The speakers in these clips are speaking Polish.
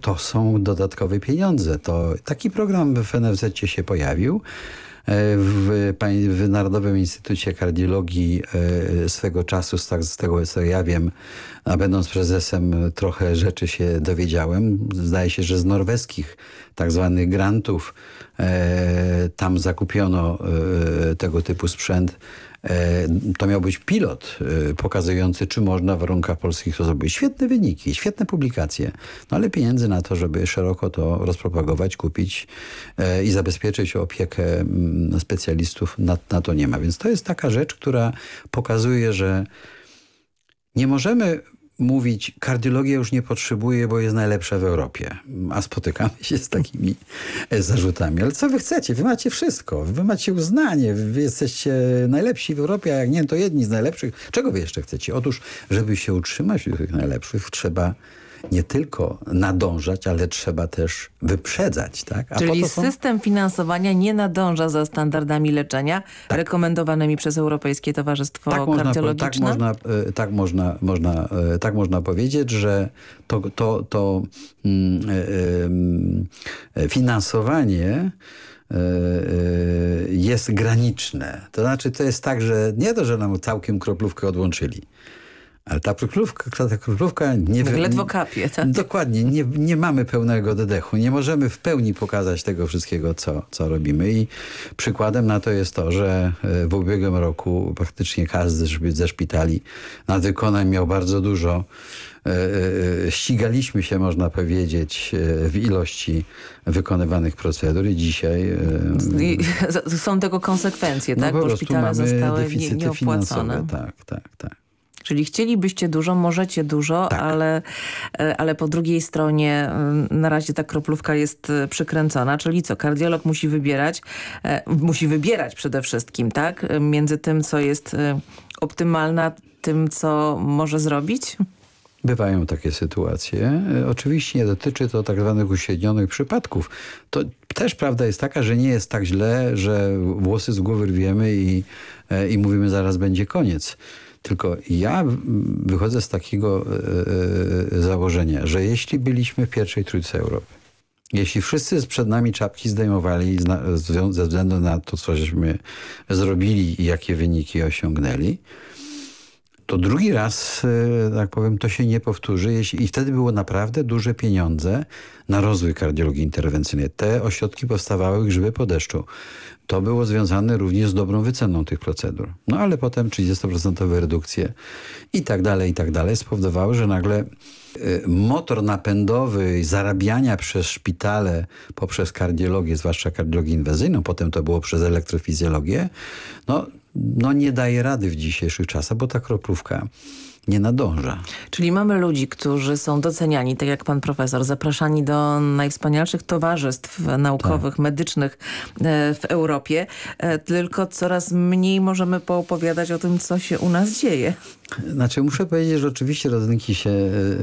to są dodatkowe pieniądze. To taki program w NFZ się pojawił. W Narodowym Instytucie Kardiologii swego czasu, z tego co ja wiem, a będąc prezesem, trochę rzeczy się dowiedziałem. Zdaje się, że z norweskich tak zwanych grantów tam zakupiono tego typu sprzęt. To miał być pilot pokazujący, czy można w warunkach polskich to zrobić. Świetne wyniki, świetne publikacje, no ale pieniędzy na to, żeby szeroko to rozpropagować, kupić i zabezpieczyć opiekę specjalistów, na to nie ma. Więc to jest taka rzecz, która pokazuje, że nie możemy mówić, kardiologia już nie potrzebuje, bo jest najlepsza w Europie. A spotykamy się z takimi zarzutami. Ale co wy chcecie? Wy macie wszystko. Wy macie uznanie. Wy jesteście najlepsi w Europie, a jak nie, to jedni z najlepszych. Czego wy jeszcze chcecie? Otóż, żeby się utrzymać wśród tych najlepszych, trzeba nie tylko nadążać, ale trzeba też wyprzedzać. Tak? Czyli system finansowania nie nadąża za standardami leczenia rekomendowanymi przez Europejskie Towarzystwo Kardiologiczne? Tak można powiedzieć, że to finansowanie jest graniczne. To znaczy, to jest tak, że nie to, że nam całkiem kroplówkę odłączyli. Ale ta kroplówka ledwo kapie, tak? Dokładnie. Nie mamy pełnego oddechu. Nie możemy w pełni pokazać tego wszystkiego, co robimy. I przykładem na to jest to, że w ubiegłym roku praktycznie każdy ze szpitali nadwykonań miał bardzo dużo. Ścigaliśmy się, można powiedzieć, w ilości wykonywanych procedur i dzisiaj... Są tego konsekwencje, tak? Po bo prostu szpitale mamy zostały deficyty nieopłacone. finansowe. Tak. Czyli chcielibyście dużo, możecie dużo, tak. ale po drugiej stronie na razie ta kroplówka jest przykręcona. Czyli co? Kardiolog musi wybierać przede wszystkim, tak? Między tym, co jest optymalne, a tym, co może zrobić? Bywają takie sytuacje. Oczywiście nie dotyczy to tak zwanych uśrednionych przypadków. To też prawda jest taka, że nie jest tak źle, że włosy z głowy rwiemy i mówimy, zaraz będzie koniec. Tylko ja wychodzę z takiego założenia, że jeśli byliśmy w pierwszej trójce Europy, jeśli wszyscy przed nami czapki zdejmowali ze względu na to, co żeśmy zrobili i jakie wyniki osiągnęli, to drugi raz, tak powiem, to się nie powtórzy. I wtedy było naprawdę duże pieniądze na rozwój kardiologii interwencyjnej. Te ośrodki powstawały grzyby po deszczu. To było związane również z dobrą wyceną tych procedur. No ale potem 30% redukcje i tak dalej spowodowały, że nagle motor napędowy zarabiania przez szpitale poprzez kardiologię, zwłaszcza kardiologię inwazyjną, potem to było przez elektrofizjologię, no nie daje rady w dzisiejszych czasach, bo ta kroplówka nie nadąża. Czyli mamy ludzi, którzy są doceniani, tak jak pan profesor, zapraszani do najwspanialszych towarzystw naukowych, medycznych w Europie, tylko coraz mniej możemy poopowiadać o tym, co się u nas dzieje. Znaczy muszę powiedzieć, że oczywiście rodzynki się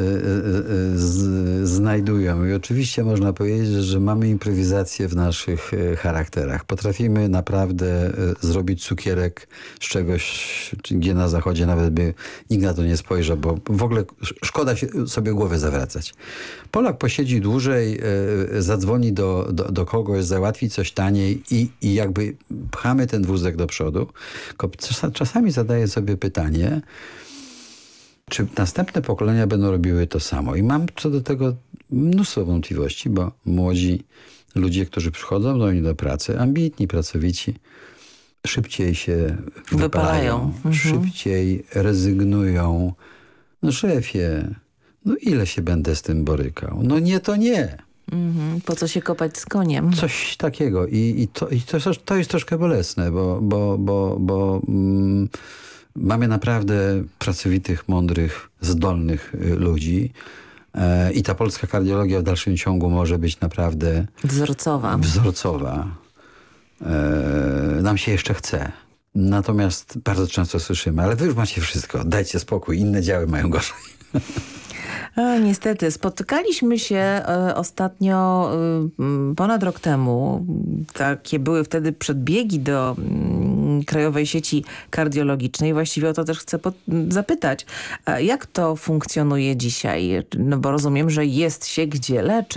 znajdują i oczywiście można powiedzieć, że mamy improwizację w naszych charakterach. Potrafimy naprawdę zrobić cukierek z czegoś, gdzie na zachodzie nawet by nikt na to nie spojrzał, bo w ogóle szkoda sobie głowę zawracać. Polak posiedzi dłużej, zadzwoni do kogoś, załatwi coś taniej i jakby pchamy ten wózek do przodu. Czasami zadaję sobie pytanie, czy następne pokolenia będą robiły to samo? I mam co do tego mnóstwo wątpliwości, bo młodzi ludzie, którzy przychodzą do mnie do pracy, ambitni, pracowici, szybciej się wypalają. Szybciej rezygnują. No szefie, ile się będę z tym borykał? No nie, to nie. Po co się kopać z koniem? Coś takiego. I to jest troszkę bolesne, bo mamy naprawdę pracowitych, mądrych, zdolnych ludzi. I ta polska kardiologia w dalszym ciągu może być naprawdę wzorcowa. Nam się jeszcze chce. Natomiast bardzo często słyszymy, ale wy już macie wszystko, dajcie spokój, inne działy mają gorzej. Niestety, spotykaliśmy się ostatnio ponad rok temu. Takie były wtedy przedbiegi do Krajowej Sieci Kardiologicznej. Właściwie o to też chcę zapytać. Jak to funkcjonuje dzisiaj? No bo rozumiem, że jest się gdzie leczyć.